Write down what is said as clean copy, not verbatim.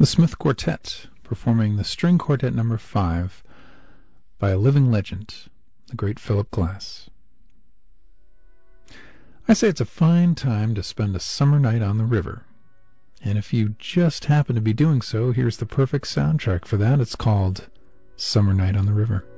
The Smith Quartet, performing the String Quartet No. 5 by a living legend, the great Philip Glass. I say it's a fine time to spend a summer night on the river. And if you just happen to be doing so, here's the perfect soundtrack for that. It's called Summer Night on the River.